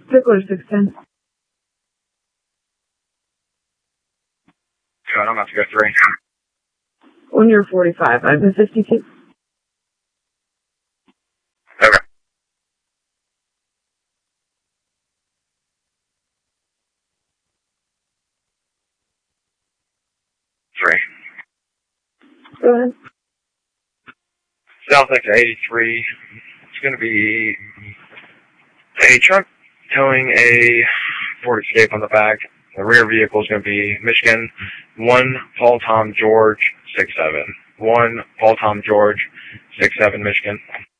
Pickler 610. Good, I'm about to go 3. On your 45, I've been 52. Okay. Three. Go ahead. South exit 83. It's going to be a truck towing a Ford Escape on the back. The rear vehicle is going to be Michigan 1 Paul Tom George 67. 1 Paul Tom George 67 Michigan.